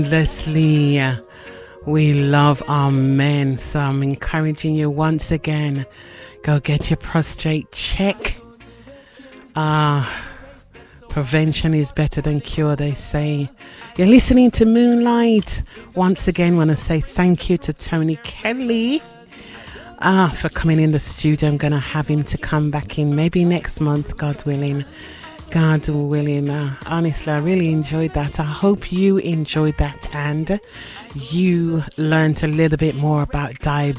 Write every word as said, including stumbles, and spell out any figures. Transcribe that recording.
Leslie, we love our men, so I'm encouraging you once again, go get your prostate check. Ah, uh, prevention is better than cure, they say. You're listening to Moonlight. Once again, want to say thank you to Tony Kelly ah, for coming in the studio. I'm going to have him to come back in maybe next month, God willing. God willing. Uh, honestly, I really enjoyed that. I hope you enjoyed that and you learned a little bit more about diabetes.